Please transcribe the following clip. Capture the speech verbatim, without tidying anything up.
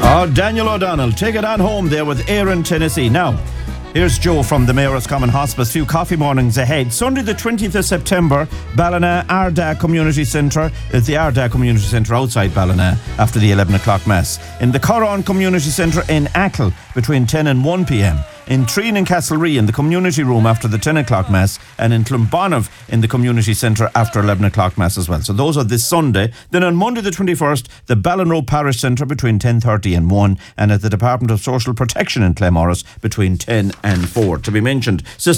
Oh, Daniel O'Donnell, take it on home there with Aaron, Tennessee. Now, here's Joe from the Mayor's Common Hospice. Few coffee mornings ahead. Sunday the twentieth of September, Ballina Ardagh Community Centre. It's the Ardagh Community Centre outside Ballina after the eleven o'clock Mass. In the Corran Community Centre in Achill between ten and one p.m. In Treen and Castlerea in the Community Room after the ten o'clock Mass. And in Clonbonov in the Community Centre after eleven o'clock Mass as well. So those are this Sunday. Then on Monday the twenty-first, the Ballinrobe Parish Centre between ten thirty and one. And at the Department of Social Protection in Claremorris between ten and four. To be mentioned,